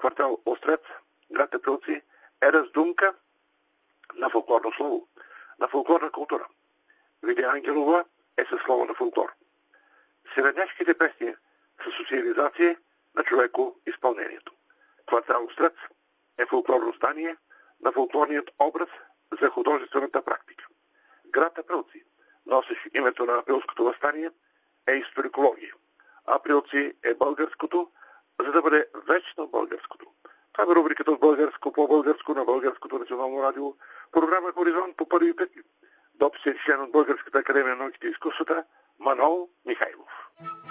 квартал Острец, град Априлци, е раздумка на фолклорно слово, на фолклорна култура. Лидия Ангелова е със слово на фолклор. Средняшките песни са социализация на човеко-изпълнението. Квартал Острец е фолклорно стание на фолклорният образ за художествената практика. Град Априлци, носещ името на Априлското въстание, е историкология. Априлци е българското, за да бъде вечно българското. Това е рубриката от българско по българско на Българското национално радио, програма Хоризонт по първи пети. Дописен член от Българската академия на науките и изкуствата Манол Михайлов.